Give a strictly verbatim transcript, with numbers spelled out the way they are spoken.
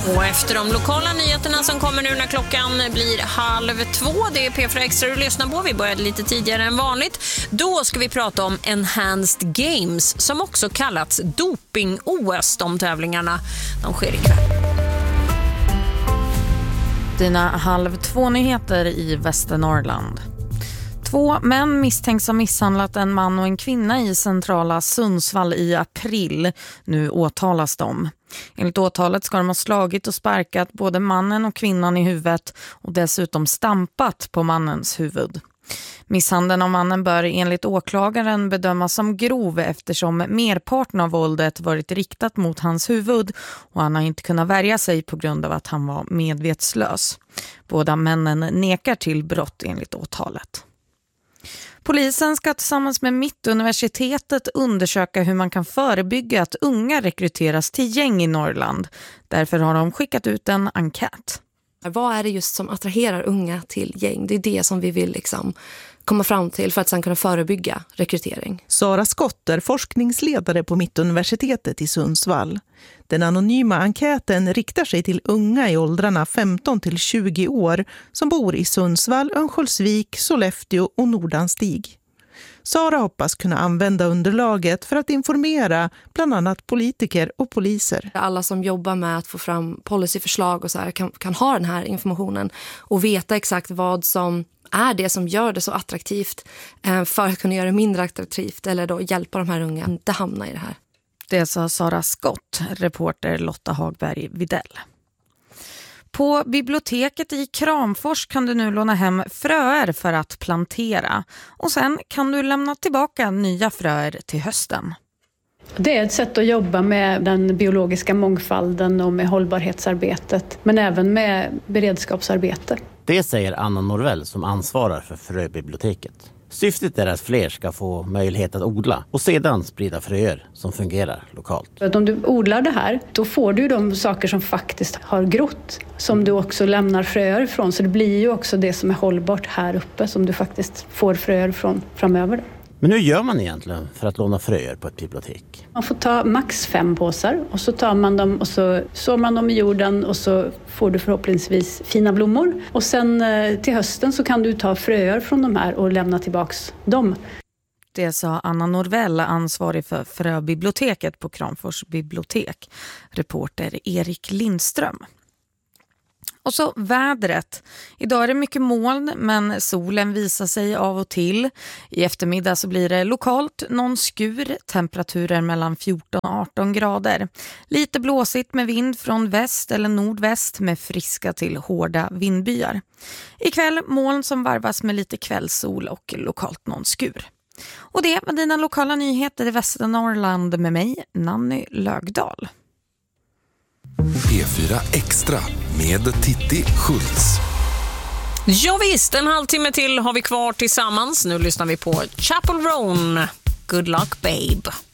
Och efter de lokala nyheterna som kommer nu när klockan blir halv två, det är P fyra Extra du lyssnar på. Vi började lite tidigare än vanligt. Då ska vi prata om Enhanced Games, som också kallats doping-O S. De tävlingarna, de sker ikväll. Dina halv två nyheter i Västernorrland. Två män misstänks ha misshandlat en man och en kvinna i centrala Sundsvall i april. Nu åtalas de. Enligt åtalet ska de ha slagit och sparkat både mannen och kvinnan i huvudet och dessutom stampat på mannens huvud. Misshandeln av mannen bör enligt åklagaren bedömas som grov eftersom merparten av våldet varit riktat mot hans huvud och han har inte kunnat värja sig på grund av att han var medvetslös. Båda männen nekar till brott enligt åtalet. Polisen ska tillsammans med Mittuniversitetet undersöka hur man kan förebygga att unga rekryteras till gäng i Norrland. Därför har de skickat ut en enkät. Vad är det just som attraherar unga till gäng? Det är det som vi vill liksom komma fram till för att sedan kunna förebygga rekrytering. Sara Skott är forskningsledare på Mittuniversitetet i Sundsvall. Den anonyma enkäten riktar sig till unga i åldrarna femton till tjugo år som bor i Sundsvall, Örnsköldsvik, Sollefteå och Nordanstig. Sara hoppas kunna använda underlaget för att informera bland annat politiker och poliser. Alla som jobbar med att få fram policyförslag och så här kan, kan ha den här informationen och veta exakt vad som är det som gör det så attraktivt för att kunna göra det mindre attraktivt eller då hjälpa de här unga att inte hamna i det här. Det sa Sara Skott, reporter Lotta Hagberg Videll. På biblioteket i Kramfors kan du nu låna hem fröer för att plantera. Och sen kan du lämna tillbaka nya fröer till hösten. Det är ett sätt att jobba med den biologiska mångfalden och med hållbarhetsarbetet. Men även med beredskapsarbete. Det säger Anna Norvell som ansvarar för fröbiblioteket. Syftet är att fler ska få möjlighet att odla och sedan sprida fröer som fungerar lokalt. Om du odlar det här, då får du de saker som faktiskt har grott, som du också lämnar fröer från. Så det blir ju också det som är hållbart här uppe som du faktiskt får fröer från framöver. Men hur gör man egentligen för att låna fröer på ett bibliotek? Man får ta max fem påsar och så tar man dem och så sår man dem i jorden och så får du förhoppningsvis fina blommor. Och sen till hösten så kan du ta fröer från de här och lämna tillbaks dem. Det sa Anna Norvell, ansvarig för fröbiblioteket på Kramfors bibliotek. Reporter Erik Lindström. Och så vädret. Idag är det mycket moln men solen visar sig av och till. I eftermiddag så blir det lokalt någon skur, temperaturer mellan fjorton och arton grader. Lite blåsigt med vind från väst eller nordväst med friska till hårda vindbyar. Ikväll moln som varvas med lite kvällssol och lokalt någon skur. Och det var dina lokala nyheter i Västernorrland med mig, Nanny Lögdahl. P fyra Extra med Titti Schultz. Ja visst, en halvtimme till har vi kvar tillsammans. Nu lyssnar vi på Chapel Roan. Good luck babe.